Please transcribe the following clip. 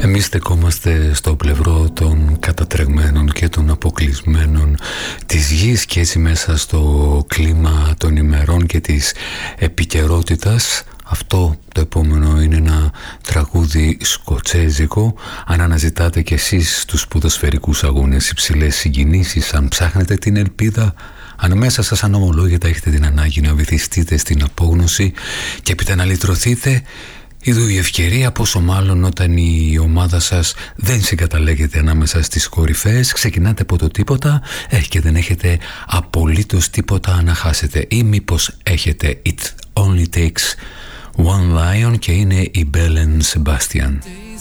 Εμείς στεκόμαστε στο πλευρό των κατατρεγμένων και των αποκλεισμένων της γης και έτσι μέσα στο κλίμα των ημερών και της επικαιρότητας. Αυτό το επόμενο είναι ένα τραγούδι σκοτσέζικο. Αν αναζητάτε κι εσείς στους ποδοσφαιρικούς αγώνες υψηλές συγκινήσεις, αν ψάχνετε την ελπίδα, αν μέσα σας ανομολόγητα έχετε την ανάγκη να βυθιστείτε στην απόγνωση και έπειτα να λυτρωθείτε, είδου η ευκαιρία, πόσο μάλλον όταν η ομάδα σας δεν συγκαταλέγεται ανάμεσα στις κορυφαίες, ξεκινάτε από το τίποτα και δεν έχετε απολύτως τίποτα να χάσετε, ή μήπως έχετε It Only Takes One Lion και είναι η Belle and Sebastian.